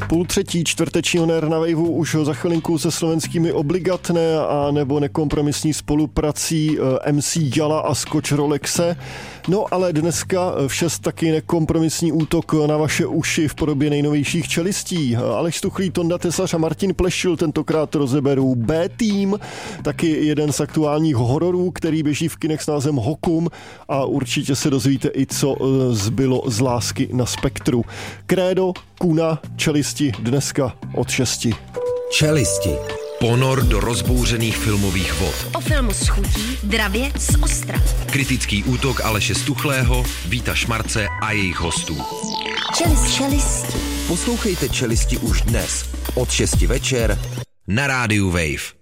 2:30 čtvrtečního NER na Waveu už za chvilinku se slovenskými Obligatné a nebo nekompromisní spoluprací MC Jala a Scotch Rolexe. No ale dneska v 6 taky nekompromisní útok na vaše uši v podobě nejnovějších čelistí. Aleš Stuchlý, Tonda Tesař a Martin Plešil tentokrát rozeberou B-Team, taky jeden z aktuálních hororů, který běží v kinech s názvem Hokum a určitě se dozvíte i co zbylo z Lásky na spektru. Krédo, Kuna, čelisti dneska od 6. Čelisti. Ponor do rozbouřených filmových vod. O filmu s chutí, dravě z ostra. Kritický útok Aleše Stuchlého, Víta Šmarce a jejich hostů. Čelisti. Poslouchejte Čelisti už dnes od 6 večer na rádiu Wave.